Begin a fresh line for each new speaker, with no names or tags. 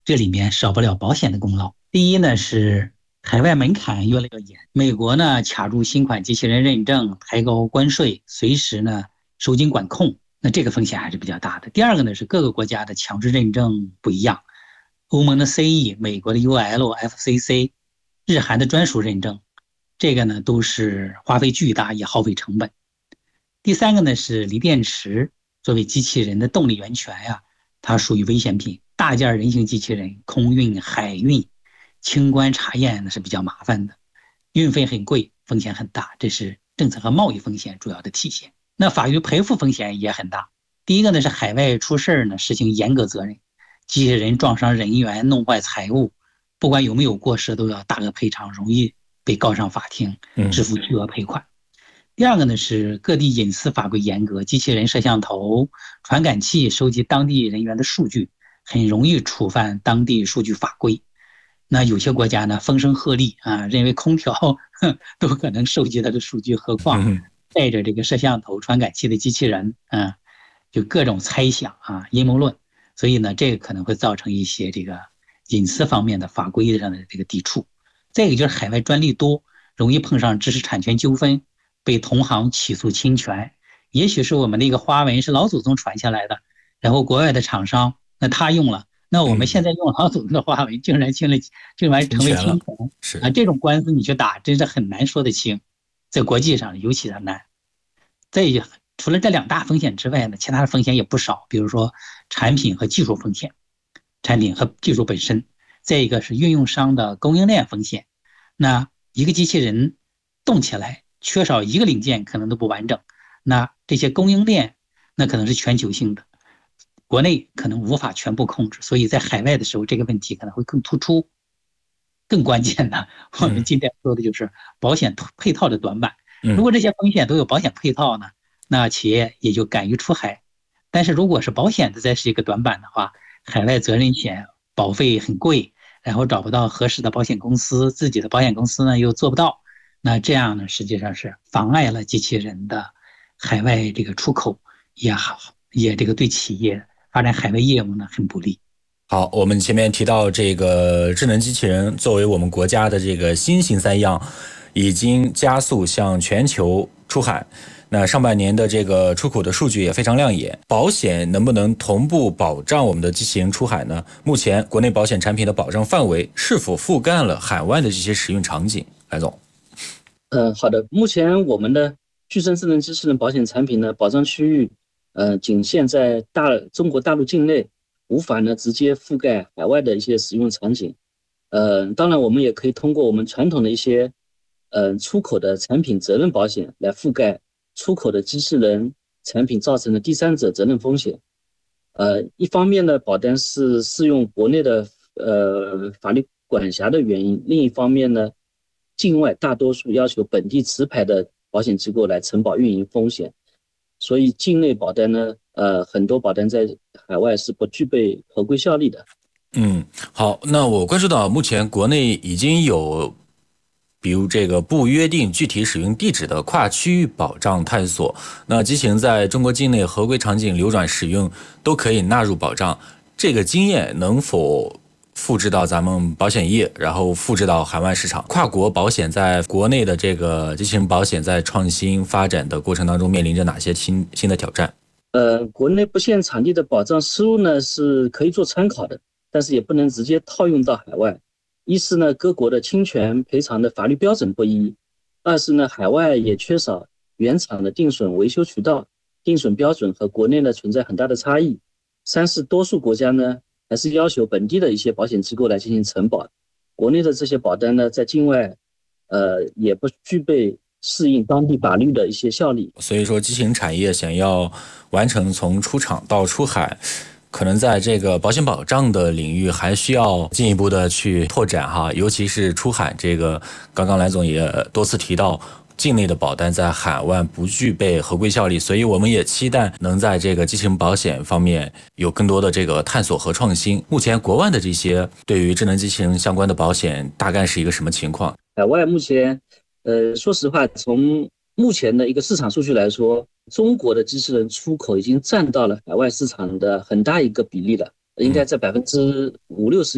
这里面少不了保险的功劳。第一呢是海外门槛越来越严，美国呢卡住新款机器人认证，抬高关税，随时呢收紧管控，那这个风险还是比较大的。第二个呢是各个国家的强制认证不一样，欧盟的 CE、美国的 UL、FCC、日韩的专属认证，这个呢都是花费巨大也耗费成本。第三个呢是锂电池作为机器人的动力源泉呀，它属于危险品，大件人形机器人空运、海运、清关查验那是比较麻烦的，运费很贵，风险很大，这是政策和贸易风险主要的体现。那法律赔付风险也很大。第一个呢是海外出事呢，实行严格责任，机器人撞伤人员、弄坏财物，不管有没有过失，都要大额赔偿，容易被告上法庭，支付巨额赔款。第二个呢是各地隐私法规严格，机器人、摄像头、传感器收集当地人员的数据，很容易触犯当地数据法规。那有些国家呢风声鹤唳啊，认为空调都可能收集它的数据，何况带着这个摄像头、传感器的机器人啊，就各种猜想啊，阴谋论。所以呢，这个可能会造成一些这个隐私方面的法规上的这个抵触。再一个就是海外专利多，容易碰上知识产权纠纷，被同行起诉侵权。也许是我们的一个花纹是老祖宗传下来的，然后国外的厂商那他用了，那我们现在用老祖宗的花纹，竟然成为侵权啊！这种官司你去打，真是很难说得清，在国际上尤其的难。再除了这两大风险之外呢，其他的风险也不少，比如说产品和技术风险，产品和技术本身。再一个是运用商的供应链风险，那一个机器人动起来，缺少一个零件可能都不完整，那这些供应链那可能是全球性的，国内可能无法全部控制，所以在海外的时候这个问题可能会更突出。更关键的，我们今天说的就是保险配套的短板。如果这些风险都有保险配套呢，那企业也就敢于出海。但是如果是保险的再是一个短板的话，海外责任险保费很贵，然后找不到合适的保险公司，自己的保险公司呢又做不到，那这样呢实际上是妨碍了机器人的海外这个出口，也好，也这个对企业发展海外业务呢很不利。
好，我们前面提到这个智能机器人作为我们国家的这个新型三样，已经加速向全球出海。那上半年的这个出口的数据也非常亮眼，保险能不能同步保障我们的机器人出海呢？目前国内保险产品的保障范围是否覆盖了海外的这些使用场景？来总。
好的，目前我们的具身智能机器人保险产品呢，保障区域仅限在中国大陆境内，无法呢直接覆盖海外的一些使用场景。当然我们也可以通过我们传统的一些出口的产品责任保险来覆盖出口的机器人产品造成的第三者责任风险。一方面呢，保单是适用国内的法律管辖的原因，另一方面呢，境外大多数要求本地持牌的保险机构来承保运营风险，所以境内保单呢，很多保单在海外是不具备合规效力的。
好，那我关注到目前国内已经有比如这个不约定具体使用地址的跨区域保障探索，那机器人在中国境内合规场景流转使用都可以纳入保障，这个经验能否复制到咱们保险业，然后复制到海外市场？跨国保险在国内的这个机器人保险在创新发展的过程当中面临着哪些新的挑战？
国内不限场地的保障思路呢是可以做参考的，但是也不能直接套用到海外。一是呢，各国的侵权赔偿的法律标准不一；二是呢，海外也缺少原厂的定损维修渠道，定损标准和国内呢存在很大的差异；三是多数国家呢还是要求本地的一些保险机构来进行承保，国内的这些保单呢在境外也不具备适应当地法律的一些效力。
所以说机器人产业想要完成从出厂到出海，可能在这个保险保障的领域还需要进一步的去拓展哈，尤其是出海这个，刚刚蓝总也多次提到，境内的保单在海外不具备合规效力，所以我们也期待能在这个机器人保险方面有更多的这个探索和创新。目前国外的这些对于智能机器人相关的保险大概是一个什么情况？
海外目前说实话，从目前的一个市场数据来说，中国的机器人出口已经占到了海外市场的很大一个比例了，应该在5%-60%。